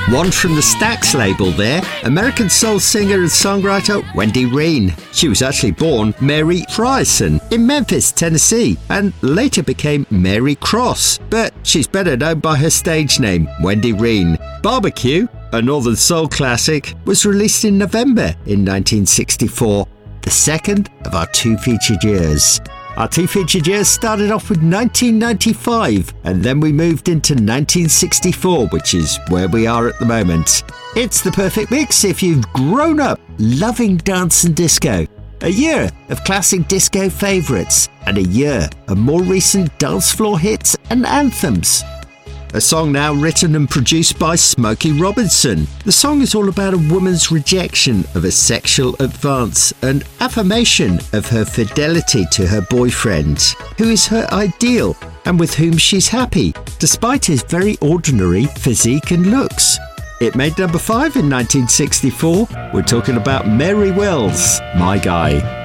One from the Stax label there, American soul singer and songwriter Wendy Reen. She was actually born Mary Frierson in Memphis, Tennessee, and later became Mary Cross, but she's better known by her stage name, Wendy Reen. Barbecue, a Northern soul classic, was released in November in 1964, the second of our two featured years. Our two featured years started off with 1995, and then we moved into 1964, which is where we are at the moment. It's the perfect mix if you've grown up loving dance and disco. A year of classic disco favourites, and a year of more recent dance floor hits and anthems. A song now written and produced by Smokey Robinson. The song is all about a woman's rejection of a sexual advance and affirmation of her fidelity to her boyfriend, who is her ideal and with whom she's happy, despite his very ordinary physique and looks. It made number 5 in 1964. We're talking about Mary Wells, My Guy.